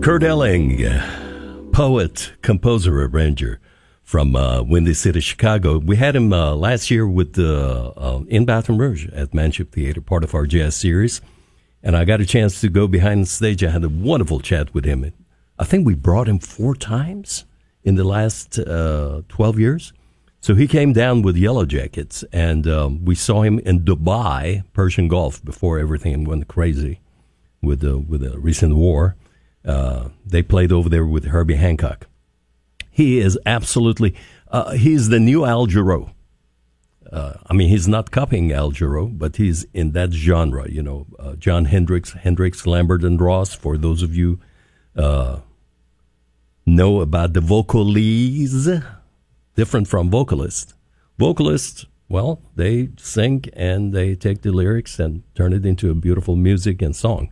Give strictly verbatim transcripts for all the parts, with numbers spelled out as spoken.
Kurt Elling, poet, composer, arranger from uh, Windy City, Chicago. We had him uh, last year with uh, uh, in Baton Rouge at Manship Theater, part of our jazz series. And I got a chance to go behind the stage. I had a wonderful chat with him. I think we brought him four times in the last uh, twelve years. So he came down with Yellow Jackets, and um, we saw him in Dubai, Persian Gulf, before everything went crazy with the, with the recent war. Uh, they played over there with Herbie Hancock. He is absolutely, uh, he's the new Al Jarreau. Uh, I mean, he's not copying Al Jarreau, but he's in that genre, you know, uh, John Hendricks, Hendricks, Lambert, and Ross, for those of you uh, know about the vocalese, different from vocalist. Vocalists, well, they sing and they take the lyrics and turn it into a beautiful music and song.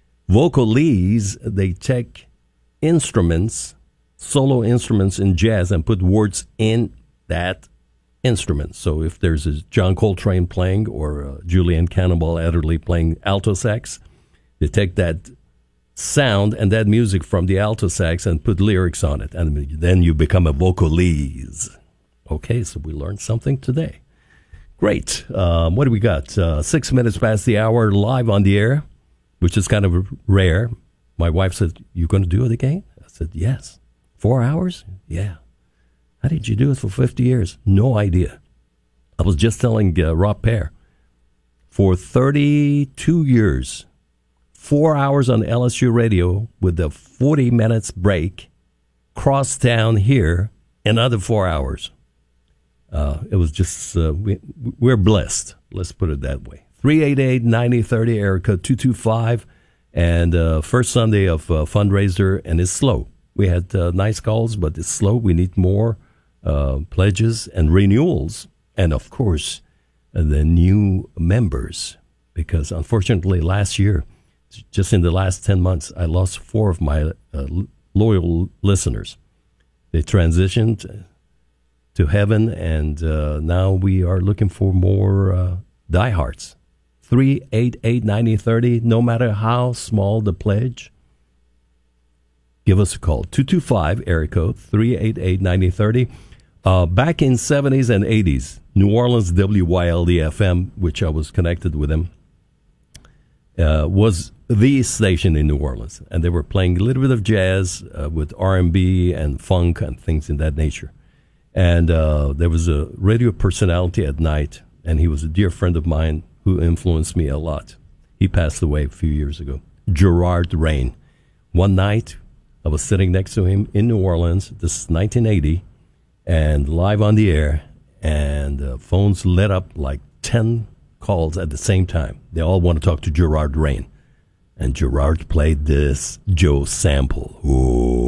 Vocalese, they take instruments, solo instruments in jazz, and put words in that instrument. So if there's a John Coltrane playing or uh, Julian Cannonball Adderley playing alto sax, they take that sound and that music from the alto sax and put lyrics on it, and then you become a vocalese. Okay, so we learned something today. Great. Um, what do we got? Uh, six minutes past the hour, live on the air, which is kind of rare. My wife said, "You going to do it again?" I said, "Yes." Four hours? Yeah. How did you do it for fifty years? No idea. I was just telling uh, Rob Pear, for thirty-two years, four hours on L S U radio with a forty minutes break, cross town here, another four hours. Uh, it was just, uh, we, we're blessed. Let's put it that way. three eight eight, nine zero three zero, Erica two two five, and uh, first Sunday of uh, fundraiser, and it's slow. We had uh, nice calls, but it's slow. We need more uh, pledges and renewals, and of course, uh, the new members, because unfortunately last year, just in the last ten months, I lost four of my uh, loyal listeners. They transitioned to heaven, and uh, now we are looking for more uh, diehards. three eight eight, nine zero three zero, no matter how small the pledge, give us a call. two two five, area code, three eight eight, nine zero three zero. Uh, back in seventies and eighties, New Orleans W Y L D F M, which I was connected with them, uh, was the station in New Orleans. And they were playing a little bit of jazz uh, with R and B and funk and things in that nature. And uh, there was a radio personality at night, and he was a dear friend of mine who influenced me a lot. He passed away a few years ago. Gerard Rain. One night, I was sitting next to him in New Orleans. This is nineteen eighty, and live on the air, and uh, phones lit up like ten calls at the same time. They all want to talk to Gerard Rain. And Gerard played this Joe sample. Ooh.